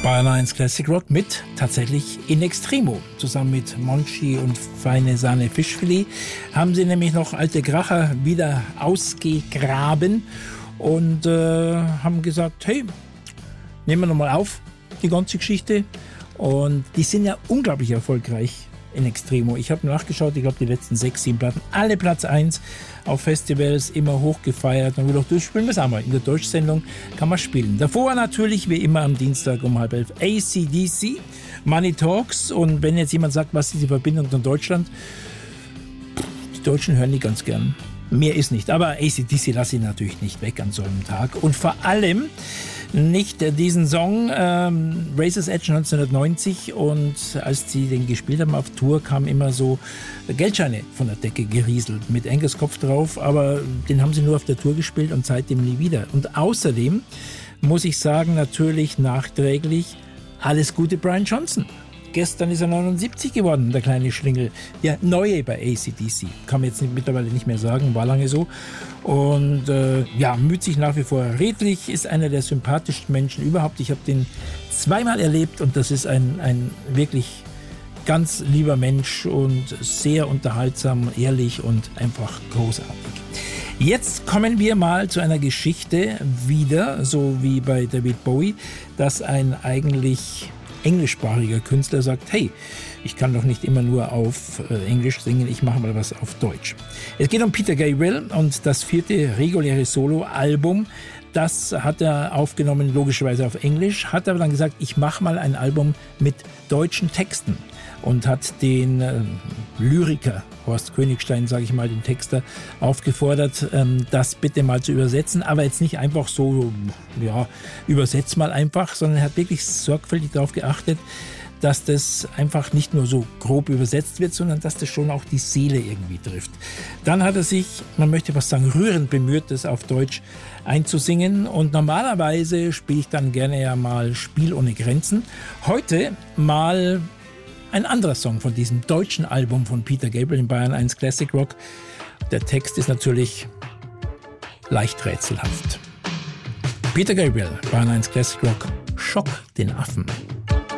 Bayern 1 Classic Rock mit tatsächlich In Extremo. Zusammen mit Monchi und Feine Sahne Fischfilet haben sie nämlich noch alte Kracher wieder ausgegraben und haben gesagt, hey, nehmen wir nochmal auf, die ganze Geschichte. Und die sind ja unglaublich erfolgreich in Extremo. Ich habe nachgeschaut, ich glaube die letzten 6, 7 Platten, alle Platz 1 auf Festivals, immer hoch gefeiert. Und wir doch durchspielen wir es einmal. In der Deutschsendung kann man spielen. Davor natürlich, wie immer am Dienstag um 10:30, AC/DC, Money Talks. Und wenn jetzt jemand sagt, was ist die Verbindung zu Deutschland? Die Deutschen hören die ganz gern. Mehr ist nicht. Aber AC/DC lasse ich natürlich nicht weg an so einem Tag. Und vor allem nicht diesen Song Razor's Edge 1990, und als sie den gespielt haben auf Tour, kamen immer so Geldscheine von der Decke gerieselt mit Angus Kopf drauf, aber den haben sie nur auf der Tour gespielt und seitdem nie wieder. Und außerdem muss ich sagen, natürlich nachträglich alles Gute Brian Johnson. Gestern ist er 79 geworden, der kleine Schlingel. Der Neue bei AC/DC. Kann man jetzt mittlerweile nicht mehr sagen, war lange so. Und müht sich nach wie vor redlich, ist einer der sympathischsten Menschen überhaupt. Ich habe den zweimal erlebt und das ist ein wirklich ganz lieber Mensch und sehr unterhaltsam, ehrlich und einfach großartig. Jetzt kommen wir mal zu einer Geschichte wieder, so wie bei David Bowie, dass ein eigentlich englischsprachiger Künstler sagt, hey, ich kann doch nicht immer nur auf Englisch singen, ich mache mal was auf Deutsch. Es geht um Peter Gabriel und das 4. reguläre Solo-Album. Das hat er aufgenommen, logischerweise auf Englisch, hat aber dann gesagt, ich mache mal ein Album mit deutschen Texten und hat den Lyriker Horst Königstein, sage ich mal, den Texter, aufgefordert, das bitte mal zu übersetzen, aber jetzt nicht einfach so, ja, übersetzt mal einfach, sondern er hat wirklich sorgfältig darauf geachtet, dass das einfach nicht nur so grob übersetzt wird, sondern dass das schon auch die Seele irgendwie trifft. Dann hat er sich, man möchte fast sagen, rührend bemüht, das auf Deutsch einzusingen, und normalerweise spiele ich dann gerne ja mal Spiel ohne Grenzen. Heute mal ein anderer Song von diesem deutschen Album von Peter Gabriel in Bayern 1 Classic Rock. Der Text ist natürlich leicht rätselhaft. Peter Gabriel, Bayern 1 Classic Rock, Schock den Affen.